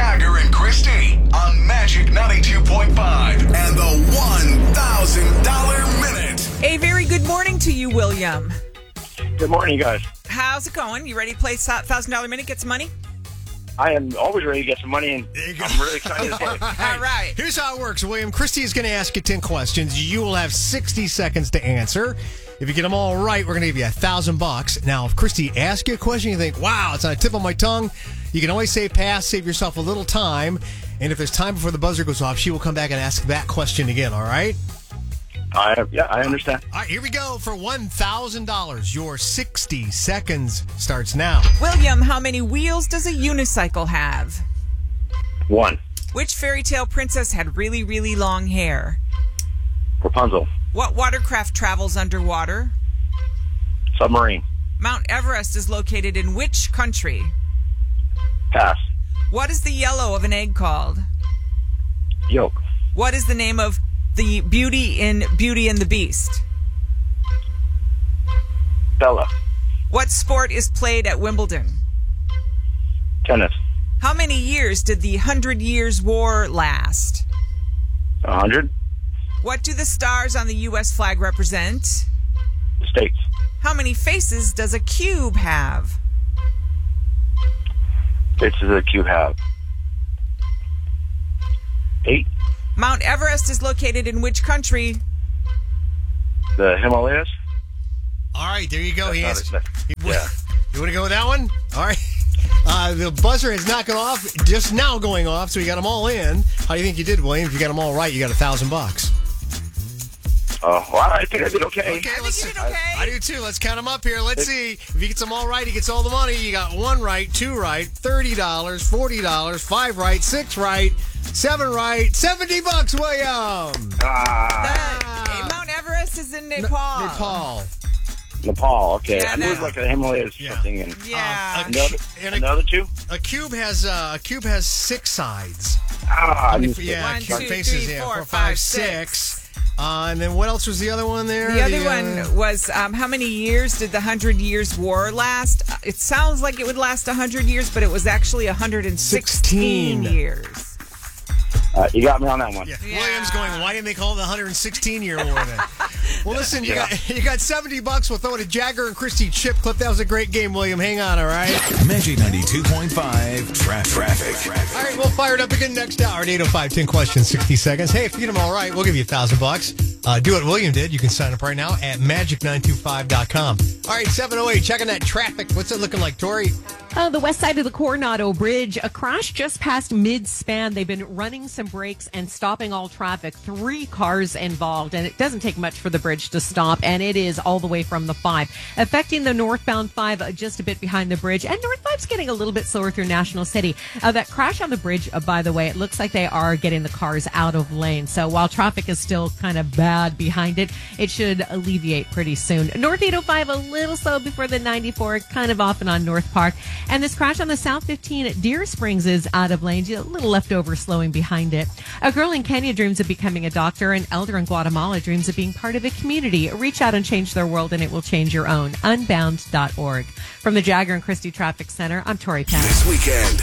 Jagger and Christy on Magic 92.5 and the $1,000 minute. A very good morning to you, William. Good morning, you guys. How's it going? You ready to play $1,000 minute, get some money? I am always ready to get some money, and I'm really excited to play. All right. Here's how it works, William. Christy is going to ask you 10 questions. You will have 60 seconds to answer. If you get them all right, we're going to give you $1,000. Now, if Christy asks you a question, you think, wow, it's on the tip of my tongue, you can always say pass, save yourself a little time. And if there's time before the buzzer goes off, she will come back and ask that question again, all right? I understand. All right, here we go for $1,000. Your 60 seconds starts now. William, how many wheels does a unicycle have? 1. Which fairy tale princess had really, really long hair? Rapunzel. What watercraft travels underwater? Submarine. Mount Everest is located in which country? Pass. What is the yellow of an egg called? Yolk. What is the name of the beauty in Beauty and the Beast? Bella. What sport is played at Wimbledon? Tennis. How many years did the 100 Years' War last? 100. What do the stars on the U.S. flag represent? States. How many faces does a cube have? Faces of the cube have 8. Mount Everest is located in which country? The Himalayas. All right, there you go. He answered. Yeah. You want to go with that one? All right. The buzzer has not gone off, just now going off, so you got them all in. How do you think you did, William? If you got them all right, you got $1,000. Well, I think I did okay. Okay, I think you did okay. I do too. Let's count them up here. Let's see. If he gets them all right, he gets all the money. You got 1 right, 2 right, $30, $40, 5 right, 6 right, 7 right, $70, William. Mount Everest is in Nepal. Nepal. Okay. Yeah, I knew it was like the Himalayas or Yeah. something. And Yeah. another 2. A cube has 6 sides. I knew Yeah, 1, cube 2, faces. 3, 4, 4, 5, 5, 6. And then what else was the other one there? The other one was how many years did the 100 Years' War last? It sounds like it would last 100 years, but it was actually 116 years. You got me on that one. Yeah. Yeah. William's going, why didn't they call it the 116-year war then? Well, listen, you got $70. We'll throw it a Jagger and Christy chip clip. That was a great game, William. Hang on, all right? Magic 92.5 Traffic. All right, we'll fire it up again next hour at 8:05. 10 questions, 60 seconds. Hey, if you get them all right, we'll give you $1,000. Do what William did. You can sign up right now at magic925.com. All right, 7:08. Checking that traffic. What's it looking like, Tori? The west side of the Coronado Bridge, a crash just past mid-span. They've been running some brakes and stopping all traffic. 3 cars involved, and it doesn't take much for the bridge to stop, and it is all the way from the 5. Affecting the northbound 5 just a bit behind the bridge, and North 5's getting a little bit slower through National City. That crash on the bridge, by the way, it looks like they are getting the cars out of lane. So while traffic is still kind of bad behind it, it should alleviate pretty soon. North 805, a little slow before the 94, kind of off and on North Park. And this crash on the South 15 at Deer Springs is out of lane. A little leftover slowing behind it. A girl in Kenya dreams of becoming a doctor. An elder in Guatemala dreams of being part of a community. Reach out and change their world, and it will change your own. Unbound.org. From the Jagger and Christy Traffic Center, I'm Tori Penn. This weekend.